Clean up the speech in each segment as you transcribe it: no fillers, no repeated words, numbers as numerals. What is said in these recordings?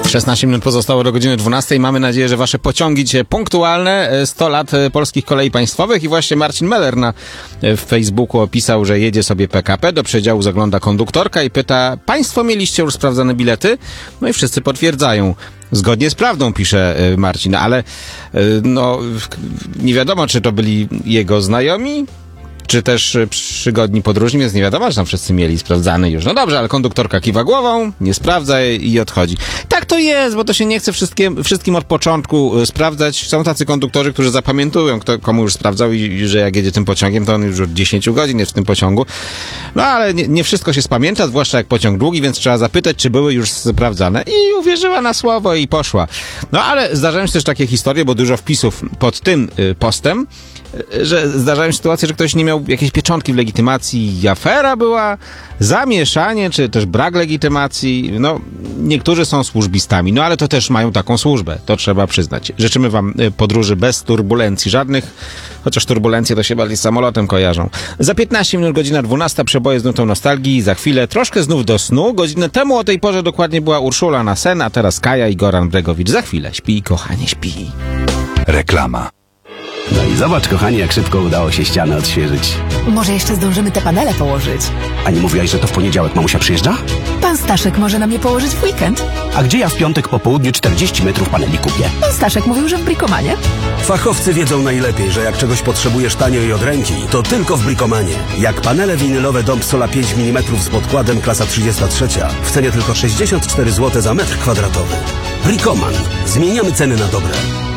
16 minut pozostało do godziny 12. Mamy nadzieję, że wasze pociągi dzisiaj punktualne. 100 lat polskich kolei państwowych i właśnie Marcin Meller w Facebooku opisał, że jedzie sobie PKP, do przedziału zagląda konduktorka i pyta: państwo mieliście już sprawdzane bilety? No i wszyscy potwierdzają. Zgodnie z prawdą, pisze Marcin, ale no nie wiadomo, czy to byli jego znajomi, czy też przygodni podróżni, więc nie wiadomo, że tam wszyscy mieli sprawdzany już. No dobrze, ale konduktorka kiwa głową, nie sprawdza i odchodzi. Tak to jest, bo to się nie chce wszystkim od początku sprawdzać. Są tacy konduktorzy, którzy zapamiętują, kto komu już sprawdzał i że jak jedzie tym pociągiem, to on już od 10 godzin jest w tym pociągu. No ale nie wszystko się spamięta, zwłaszcza jak pociąg długi, więc trzeba zapytać, czy były już sprawdzane. I uwierzyła na słowo i poszła. No ale zdarzają się też takie historie, bo dużo wpisów pod tym postem, że zdarzają się sytuacje, że ktoś nie miał jakiejś pieczątki w legitymacji i afera była, zamieszanie, czy też brak legitymacji. No, niektórzy są służbistami, no ale to też mają taką służbę, to trzeba przyznać. Życzymy wam podróży bez turbulencji żadnych, chociaż turbulencje to się bardziej z samolotem kojarzą. Za 15 minut godzina 12, przeboje z nutą nostalgii, za chwilę troszkę znów do snu. Godzinę temu o tej porze dokładnie była Urszula na sen, a teraz Kaja i Goran Bregowicz. Za chwilę śpi, kochanie, śpi. Reklama. No i zobacz, kochanie, jak szybko udało się ścianę odświeżyć. Może jeszcze zdążymy te panele położyć. A nie mówiłaś, że to w poniedziałek mamusia przyjeżdża? Pan Staszek może nam je położyć w weekend. A gdzie ja w piątek po południu 40 metrów paneli kupię? Pan Staszek mówił, że w Brikomanie. Fachowcy wiedzą najlepiej, że jak czegoś potrzebujesz tanio i od ręki, to tylko w Brikomanie. Jak panele winylowe Dom Sola 5 mm z podkładem klasa 33 w cenie tylko 64 zł za metr kwadratowy. Brikoman. Zmieniamy ceny na dobre.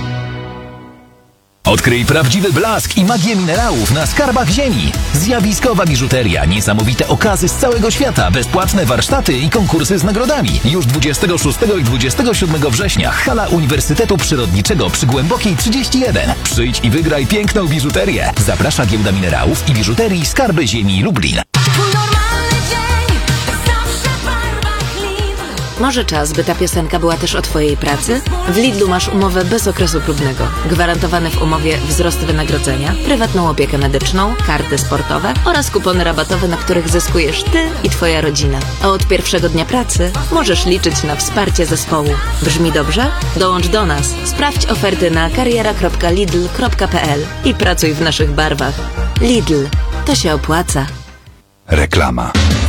Odkryj prawdziwy blask i magię minerałów na skarbach ziemi. Zjawiskowa biżuteria, niesamowite okazy z całego świata, bezpłatne warsztaty i konkursy z nagrodami. Już 26 i 27 września hala Uniwersytetu Przyrodniczego przy Głębokiej 31. Przyjdź i wygraj piękną biżuterię. Zaprasza Giełda Minerałów i Biżuterii Skarby Ziemi Lublin. Może czas, by ta piosenka była też o twojej pracy? W Lidlu masz umowę bez okresu próbnego. Gwarantowany w umowie wzrost wynagrodzenia, prywatną opiekę medyczną, karty sportowe oraz kupony rabatowe, na których zyskujesz ty i twoja rodzina. A od pierwszego dnia pracy możesz liczyć na wsparcie zespołu. Brzmi dobrze? Dołącz do nas. Sprawdź oferty na kariera.lidl.pl i pracuj w naszych barwach. Lidl. To się opłaca. Reklama.